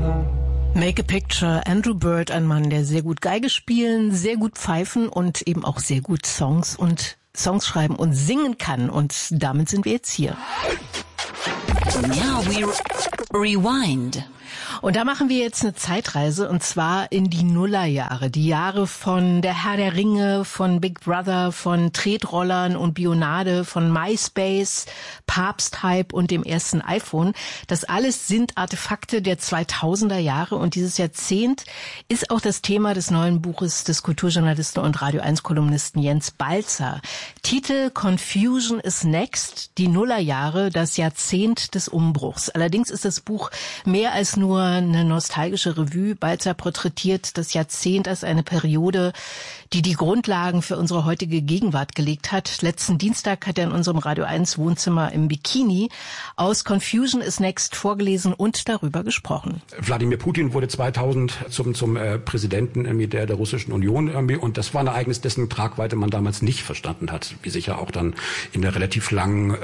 Make a Picture, Andrew Bird, ein Mann, der sehr gut Geige spielen, sehr gut pfeifen und eben auch sehr gut Songs schreiben und singen kann. Und damit sind wir jetzt hier. Now we rewind. Und da machen wir jetzt eine Zeitreise, und zwar in die Nullerjahre. Die Jahre von Der Herr der Ringe, von Big Brother, von Tretrollern und Bionade, von MySpace, Papsthype und dem ersten iPhone. Das alles sind Artefakte der 2000er Jahre, und dieses Jahrzehnt ist auch das Thema des neuen Buches des Kulturjournalisten und Radio-1-Kolumnisten Jens Balzer. Titel: Confusion is Next, die Nullerjahre, das Jahrzehnt des Umbruchs. Allerdings ist das Buch mehr als nur eine nostalgische Revue. Balzer porträtiert das Jahrzehnt als eine Periode, die die Grundlagen für unsere heutige Gegenwart gelegt hat. Letzten Dienstag hat er in unserem Radio 1 Wohnzimmer im Bikini aus Confusion is Next vorgelesen und darüber gesprochen. Wladimir Putin wurde 2000 zum Präsidenten der Russischen Union, und das war ein Ereignis, dessen Tragweite man damals nicht verstanden hat, wie sich ja auch dann in der relativ langen,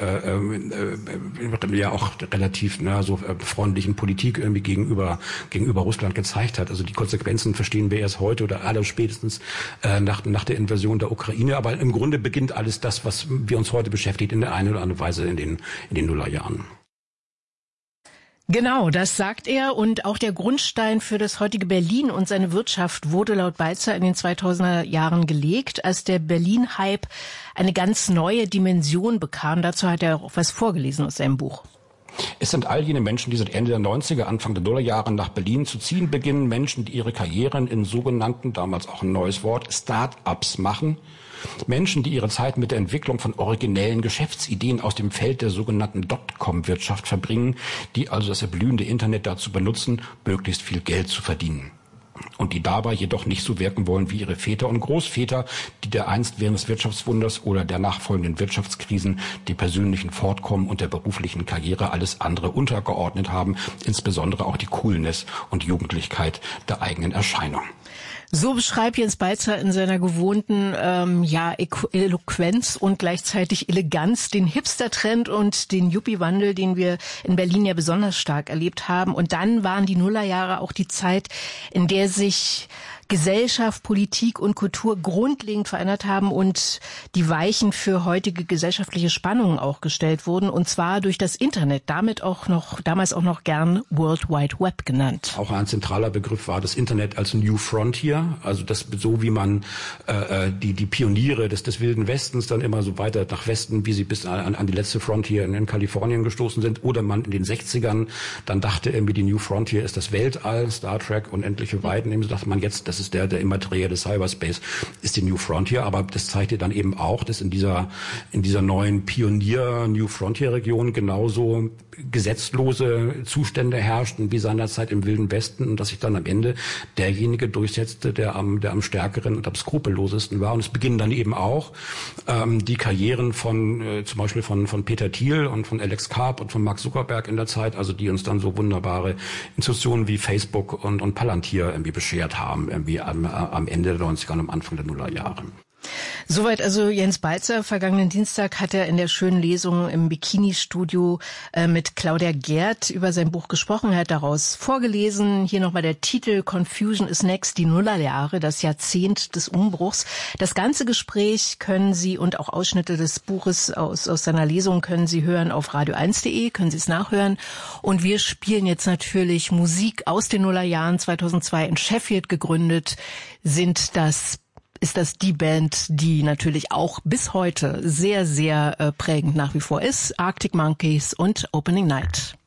ja auch relativ freundlichen Politik gegenüber Russland gezeigt hat. Also die Konsequenzen verstehen wir erst heute oder aller spätestens nach der Invasion der Ukraine. Aber im Grunde beginnt alles das, was wir uns heute beschäftigt, in der einen oder anderen Weise in den Nullerjahren. Genau, das sagt er, und auch der Grundstein für das heutige Berlin und seine Wirtschaft wurde laut Balzer in den 2000er Jahren gelegt, als der Berlin-Hype eine ganz neue Dimension bekam. Dazu hat er auch was vorgelesen aus seinem Buch. Es sind all jene Menschen, die seit Ende der 90er, Anfang der Nullerjahre nach Berlin zu ziehen beginnen. Menschen, die ihre Karrieren in sogenannten, damals auch ein neues Wort, Start-ups machen. Menschen, die ihre Zeit mit der Entwicklung von originellen Geschäftsideen aus dem Feld der sogenannten Dotcom-Wirtschaft verbringen, die also das erblühende Internet dazu benutzen, möglichst viel Geld zu verdienen. Und die dabei jedoch nicht so wirken wollen wie ihre Väter und Großväter, die dereinst während des Wirtschaftswunders oder der nachfolgenden Wirtschaftskrisen dem persönlichen Fortkommen und der beruflichen Karriere alles andere untergeordnet haben, insbesondere auch die Coolness und Jugendlichkeit der eigenen Erscheinung. So beschreibt Jens Balzer in seiner gewohnten Eloquenz und gleichzeitig Eleganz den Hipster-Trend und den Yuppie-Wandel, den wir in Berlin ja besonders stark erlebt haben. Und dann waren die Nullerjahre auch die Zeit, in der sich Gesellschaft, Politik und Kultur grundlegend verändert haben und die Weichen für heutige gesellschaftliche Spannungen auch gestellt wurden, und zwar durch das Internet, damals auch noch gern World Wide Web genannt. Auch ein zentraler Begriff war das Internet als New Frontier, also das so wie man die Pioniere des Wilden Westens dann immer so weiter nach Westen, wie sie bis an die letzte Frontier in Kalifornien gestoßen sind, oder man in den 60ern dann dachte irgendwie, die New Frontier ist das Weltall, Star Trek, unendliche Weiten, so dachte man jetzt, das ist der immaterielle Cyberspace, ist die New Frontier, aber das zeigte dann eben auch, dass in dieser neuen Pionier-New Frontier-Region genauso gesetzlose Zustände herrschten wie seinerzeit im Wilden Westen, und dass sich dann am Ende derjenige durchsetzte, der am stärkeren und am skrupellosesten war. Und es beginnen dann eben auch die Karrieren von zum Beispiel von Peter Thiel und von Alex Karp und von Mark Zuckerberg in der Zeit, also die uns dann so wunderbare Institutionen wie Facebook und Palantir irgendwie beschert haben, irgendwie am Ende der 90er und am Anfang der Nullerjahre. Soweit also Jens Balzer. Vergangenen Dienstag hat er in der schönen Lesung im Bikini-Studio mit Claudia Gerd über sein Buch gesprochen. Er hat daraus vorgelesen. Hier nochmal der Titel: Confusion is Next, die Nullerjahre, das Jahrzehnt des Umbruchs. Das ganze Gespräch können Sie und auch Ausschnitte des Buches aus seiner Lesung können Sie hören auf radio1.de, können Sie es nachhören. Und wir spielen jetzt natürlich Musik aus den Nullerjahren. 2002 in Sheffield gegründet ist das die Band, die natürlich auch bis heute sehr, sehr prägend nach wie vor ist. Arctic Monkeys und Opening Night.